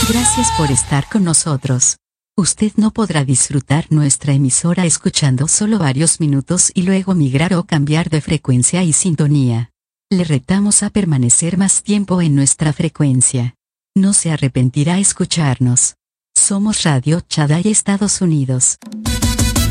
Gracias por estar con nosotros. Usted no podrá disfrutar nuestra emisora escuchando solo varios minutos y luego migrar o cambiar de frecuencia y sintonía. Le retamos a permanecer más tiempo en nuestra frecuencia. No se arrepentirá escucharnos. Somos Radio Shaddai Estados Unidos.